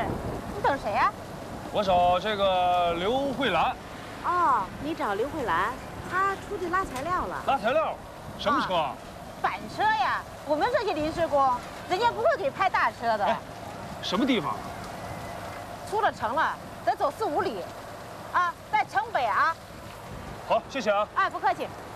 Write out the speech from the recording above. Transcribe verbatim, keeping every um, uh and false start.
你等谁呀？ 我找这个刘慧兰。 哦，你找刘慧兰，她出去拉材料了。 拉材料？什么车？啊、 板车呀。我们这些临时工，人家不会给派大车的。哎， 什么地方？ 出了城了，得走四五里，啊，在城北啊。 好，谢谢啊。 哎，不客气。